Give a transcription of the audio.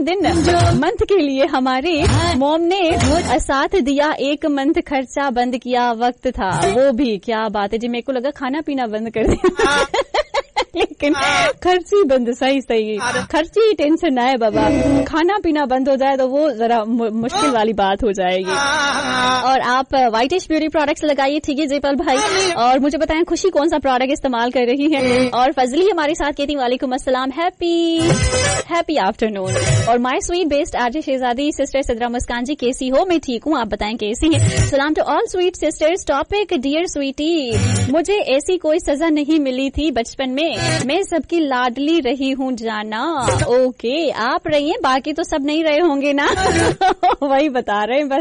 दिन मंथ के लिए हमारे मॉम ने साथ दिया, एक मंथ खर्चा बंद किया, वक्त था वो भी क्या बात है जी। मेरे को लगा खाना पीना बंद कर दिया लेकिन खर्ची बंद। सही खर्ची टेंशन ना है बाबा, खाना पीना बंद हो जाए तो वो जरा मुश्किल वाली बात हो जाएगी। और आप व्हाइटिश ब्यूटी प्रोडक्ट्स लगाइए, ठीक है जयपाल भाई। और मुझे बताएं खुशी कौन सा प्रोडक्ट इस्तेमाल कर रही है। और फजली हमारे साथ कहती वालेकुम अस्सलाम, हैप्पी आफ्टरनून। और my sweet best RJ Shahzadi sister Sidra मुस्कान जी, कैसी हो? मैं ठीक हूँ, आप बताएं कैसी हैं? सलाम to all sweet sisters. Topic dear Sweety, मुझे ऐसी कोई सजा नहीं मिली थी बचपन में, मैं सबकी लाडली रही हूँ जाना। ओके, आप रही हैं, बाकी तो सब नहीं रहे होंगे ना वही बता रहे हैं बस।